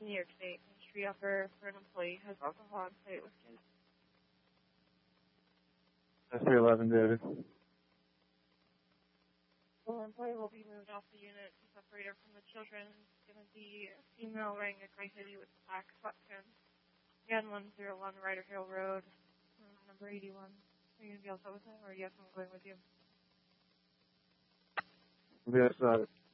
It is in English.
New York State industry offer for an employee who has alcohol on site with kids. 311, David. The employee will be moved off the unit to separate her from the children. It's going to be a female wearing a gray hoodie with black sweatpants. Again, 101 Ryder Hill Road, number 81. Are you going to be all set with that, or do you have someone going with you? Yes,